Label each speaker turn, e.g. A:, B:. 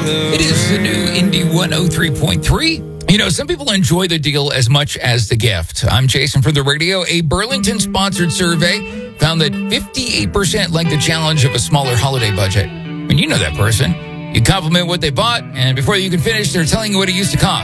A: It is the new Indie 103.3. You know, some people enjoy the deal as much as the gift. I'm Jason for the radio. A Burlington-sponsored survey found that 58% like the challenge of a smaller holiday budget. And you know that person. You compliment what they bought, and before you can finish, they're telling you what it used to cost.